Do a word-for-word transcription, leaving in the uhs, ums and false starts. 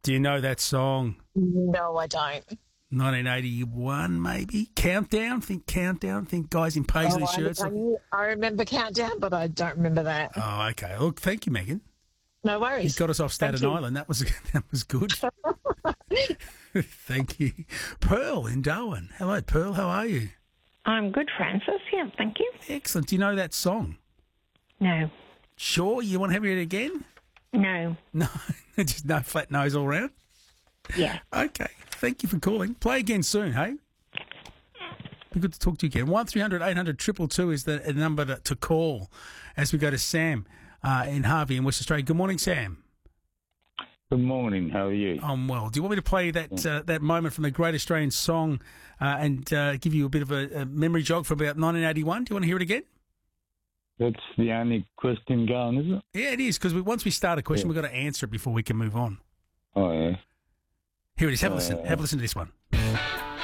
Do you know that song? No, I don't. nineteen eighty-one, maybe? Countdown? Think Countdown? Think guys in paisley Oh, shirts? I, I remember Countdown, but I don't remember that. Oh, okay. Look, thank you, Megan. No worries. You got us off Staten Thank you. Island. That was that was good. Thank you. Pearl in Darwin. Hello, Pearl. How are you? I'm good, Francis. Yeah, thank you. Excellent. Do you know that song? No. Sure. You want to hear it again? No. No. Just no flat nose all round? Yeah. Okay. Thank you for calling. Play again soon, hey? Be good to talk to you again. one three hundred eight hundred two two two is the number to, to call as we go to Sam uh, in Harvey in West Australia. Good morning, Sam. Good morning. How are you? I'm well. Do you want me to play that uh, that moment from the Great Australian Song uh, and uh, give you a bit of a, a memory jog from about nineteen eighty-one? Do you want to hear it again? That's the only question going, is it? Yeah, it is, because we, once we start a question, Yeah. we've got to answer it before we can move on. Oh, yeah. Here it is. Have a Uh, listen. Have a listen to this one.